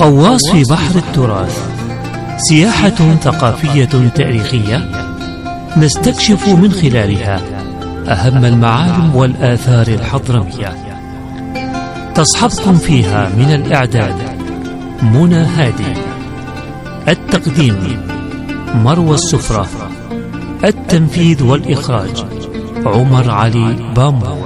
غواص في بحر التراث، سياحة ثقافية تاريخية نستكشف من خلالها أهم المعالم والآثار الحضرمية. تصحبكم فيها من الإعداد منى هادي، التقديم مروى السفرة، التنفيذ والإخراج عمر علي بامبو.